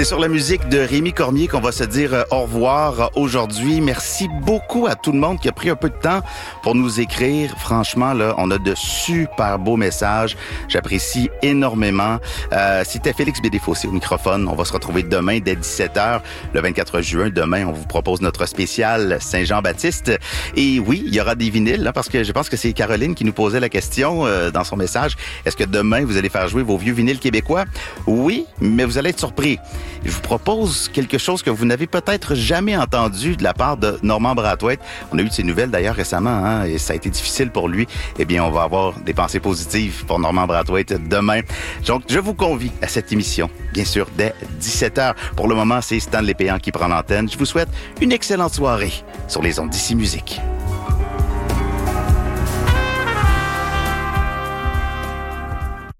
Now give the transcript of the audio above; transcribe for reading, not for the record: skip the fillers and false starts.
C'est sur la musique de Rémi Cormier qu'on va se dire au revoir aujourd'hui. Merci beaucoup à tout le monde qui a pris un peu de temps pour nous écrire. Franchement, là, on a de super beaux messages. J'apprécie énormément. C'était Félix Bédéfossé au microphone. On va se retrouver demain dès 17h, le 24 juin. Demain, on vous propose notre spécial Saint-Jean-Baptiste. Et oui, il y aura des vinyles, là, parce que je pense que c'est Caroline qui nous posait la question dans son message. Est-ce que demain, vous allez faire jouer vos vieux vinyles québécois? Oui, mais vous allez être surpris. Je vous propose quelque chose que vous n'avez peut-être jamais entendu de la part de Normand Brathwaite. On a eu de ses nouvelles d'ailleurs récemment, hein, et ça a été difficile pour lui. Eh bien, on va avoir des pensées positives pour Normand Brathwaite demain. Donc, je vous convie à cette émission, bien sûr, dès 17h. Pour le moment, c'est Stanley Péan qui prend l'antenne. Je vous souhaite une excellente soirée sur les ondes d'Ici Musique.